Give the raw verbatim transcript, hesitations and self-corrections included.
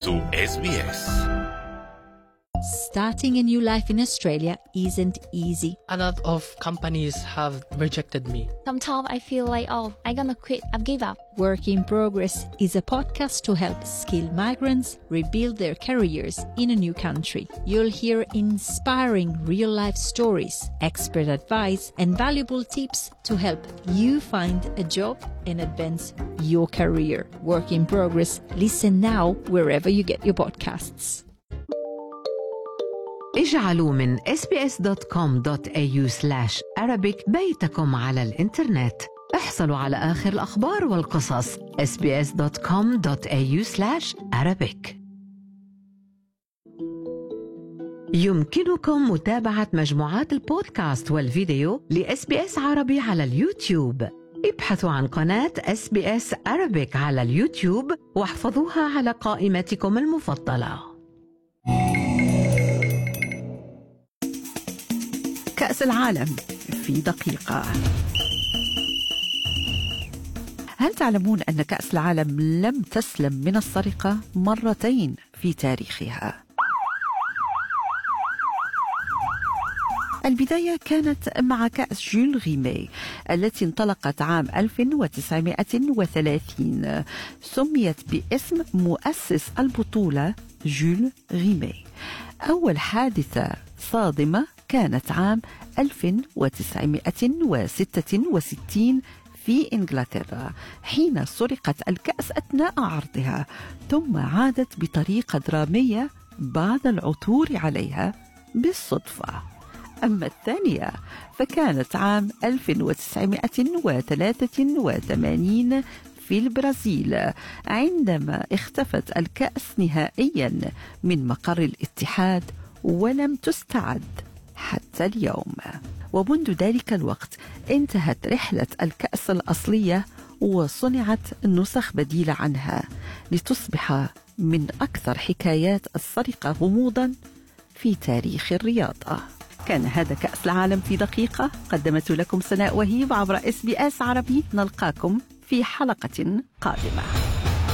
إس بي إس. Starting a new life in Australia isn't easy. A lot of companies have rejected me. Sometimes I feel like, oh, I'm gonna quit, I've give up. Work in Progress is a podcast to help skilled migrants rebuild their careers in a new country. You'll hear inspiring real-life stories, expert advice, and valuable tips to help you find a job and advance your career. Work in Progress. Listen now wherever you get your podcasts. اجعلوا من إس بي إس دوت كوم دوت إيه يو سلاش أرابيك بيتكم على الإنترنت. احصلوا على آخر الأخبار والقصص. إس بي إس دوت كوم دوت إيه يو سلاش أرابيك. يمكنكم متابعة مجموعات البودكاست والفيديو لإس بي إس عربي على اليوتيوب. ابحثوا عن قناة إس بي إس Arabic على اليوتيوب واحفظوها على قائمتكم المفضلة. كأس العالم في دقيقة. هل تعلمون أن كأس العالم لم تسلم من السرقة مرتين في تاريخها؟ البداية كانت مع كأس جول غيمي التي انطلقت عام ألف وتسعمائة وثلاثين. سميت باسم مؤسس البطولة جول غيمي. أول حادثة صادمة كانت عام ألف وتسعمائة وستة وستين في إنجلترا حين سرقت الكأس أثناء عرضها، ثم عادت بطريقة درامية بعد العثور عليها بالصدفة. أما الثانية فكانت عام ألف وتسعمائة وثلاثة وثمانين في البرازيل عندما اختفت الكأس نهائيا من مقر الاتحاد ولم تستعد حتى اليوم. ومنذ ذلك الوقت انتهت رحلة الكأس الأصلية وصنعت نسخ بديلة عنها لتصبح من أكثر حكايات السرقة غموضا في تاريخ الرياضة. كان هذا كأس العالم في دقيقة، قدمت لكم سناء وهيب عبر إس بي إس عربي. نلقاكم في حلقة قادمة.